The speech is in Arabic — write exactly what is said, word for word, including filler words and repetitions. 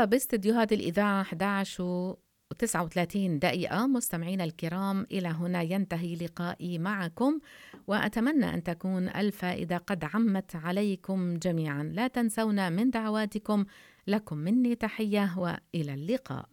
باستديوهات الإذاعة إحدى عشر وتسعة وثلاثين دقيقة. مستمعينا الكرام، إلى هنا ينتهي لقائي معكم، وأتمنى أن تكون الفائدة قد عمت عليكم جميعا. لا تنسونا من دعواتكم. لكم مني تحية وإلى اللقاء.